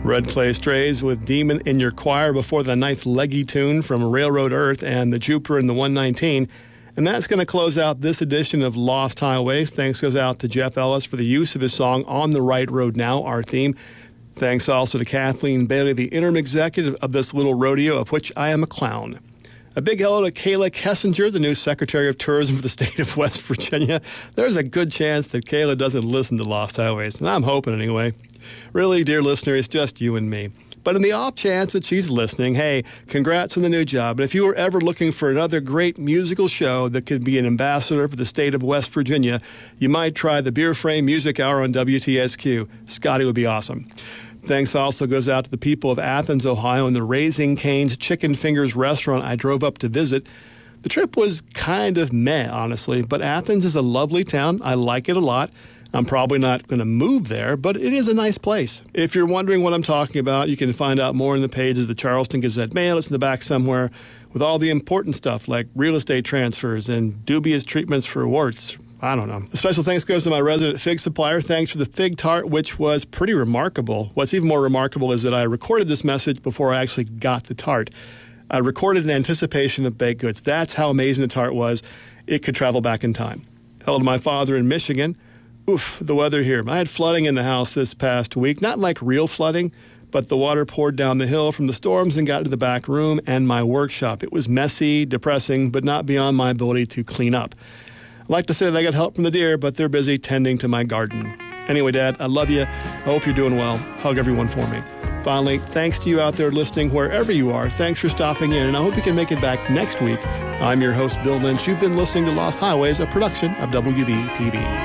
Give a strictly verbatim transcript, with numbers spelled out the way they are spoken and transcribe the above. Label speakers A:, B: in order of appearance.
A: Red Clay Strays with Demon in Your Choir before the nice leggy tune from Railroad Earth and the Jupiter and the one nineteen. And that's going to close out this edition of Lost Highways. Thanks goes out to Jeff Ellis for the use of his song On the Right Road Now, our theme. Thanks also to Kathleen Bailey, the interim executive of this little rodeo, of which I am a clown. A big hello to Kayla Kessinger, the new Secretary of Tourism for the state of West Virginia. There's a good chance that Kayla doesn't listen to Lost Highways, and I'm hoping anyway. Really, dear listener, it's just you and me. But in the off chance that she's listening, hey, congrats on the new job. And if you were ever looking for another great musical show that could be an ambassador for the state of West Virginia, you might try the Beer Frame Music Hour on W T S Q. Scotty would be awesome. Thanks also goes out to the people of Athens, Ohio, and the Raising Cane's Chicken Fingers restaurant I drove up to visit. The trip was kind of meh, honestly, but Athens is a lovely town. I like it a lot. I'm probably not going to move there, but it is a nice place. If you're wondering what I'm talking about, you can find out more in the pages of the Charleston Gazette Mail. It's in the back somewhere with all the important stuff like real estate transfers and dubious treatments for warts. I don't know. A special thanks goes to my resident fig supplier. Thanks for the fig tart, which was pretty remarkable. What's even more remarkable is that I recorded this message before I actually got the tart. I recorded in anticipation of baked goods. That's how amazing the tart was. It could travel back in time. Hello to my father in Michigan. Oof, the weather here. I had flooding in the house this past week. Not like real flooding, but the water poured down the hill from the storms and got into the back room and my workshop. It was messy, depressing, but not beyond my ability to clean up. I'd like to say that I got help from the deer, but they're busy tending to my garden. Anyway, Dad, I love you. I hope you're doing well. Hug everyone for me. Finally, thanks to you out there listening wherever you are. Thanks for stopping in, and I hope you can make it back next week. I'm your host, Bill Lynch. You've been listening to Lost Highways, a production of W V P B.